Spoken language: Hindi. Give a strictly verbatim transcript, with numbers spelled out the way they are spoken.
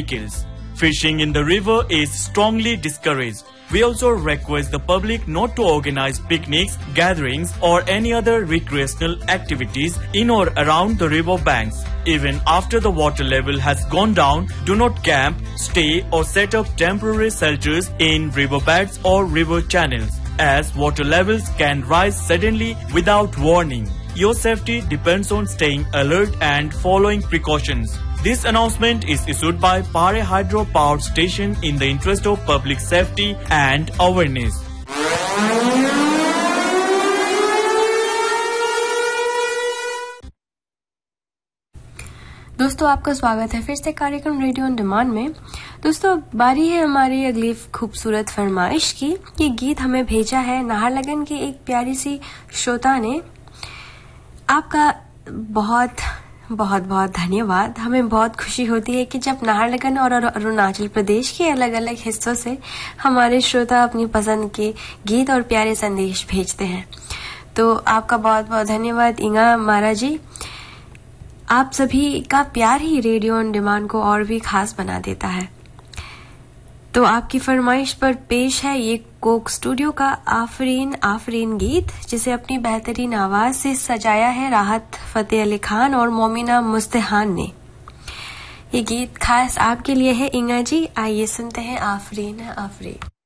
vehicles. Fishing in the river is strongly discouraged. We also request the public not to organize picnics, gatherings or any other recreational activities in or around the river banks. Even after the water level has gone down, do not camp, stay or set up temporary shelters in riverbeds or river channels, as water levels can rise suddenly without warning. Your safety depends on staying alert and following precautions. This announcement is issued by Pare Hydro Power Station in the interest of public safety and awareness. दोस्तों, आपका स्वागत है फिर से कार्यक्रम रेडियो ऑन डिमांड में। दोस्तों, बारी है हमारी अगली खूबसूरत फरमाइश की। ये गीत हमें भेजा है नाहरलगन की एक प्यारी सी श्रोता ने। आपका बहुत बहुत बहुत धन्यवाद। हमें बहुत खुशी होती है कि जब नाहरलगन और अरुणाचल प्रदेश के अलग अलग हिस्सों से हमारे श्रोता अपनी पसंद के गीत और प्यारे संदेश भेजते हैं। तो आपका बहुत बहुत धन्यवाद इंगा मारा जी। आप सभी का प्यार ही रेडियो ऑन डिमांड को और भी खास बना देता है। तो आपकी फरमाइश पर पेश है ये कोक स्टूडियो का आफरीन आफरीन गीत, जिसे अपनी बेहतरीन आवाज से सजाया है राहत फतेह अली खान और मोमिना मुस्तहान ने। ये गीत खास आपके लिए है इंगा जी। आइए सुनते हैं आफरीन आफरीन।